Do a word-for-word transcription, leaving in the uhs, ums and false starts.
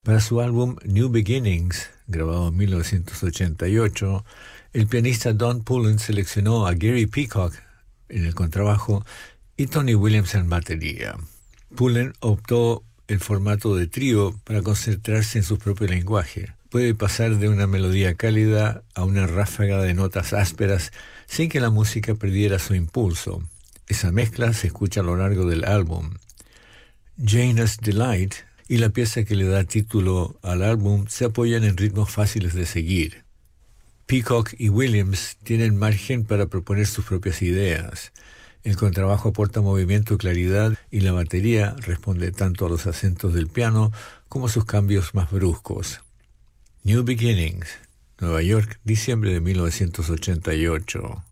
Para su álbum New Beginnings, grabado en mil novecientos ochenta y ocho, el pianista Don Pullen seleccionó a Gary Peacock en el contrabajo y Tony Williams en batería. Pullen optó el formato de trío para concentrarse en su propio lenguaje. Puede pasar de una melodía cálida a una ráfaga de notas ásperas sin que la música perdiera su impulso. Esa mezcla se escucha a lo largo del álbum. Jaina's Delight y la pieza que le da título al álbum se apoyan en ritmos fáciles de seguir. Peacock y Williams tienen margen para proponer sus propias ideas. El contrabajo aporta movimiento y claridad y la batería responde tanto a los acentos del piano como a sus cambios más bruscos. New Beginnings, Nueva York, diciembre de mil novecientos ochenta y ocho.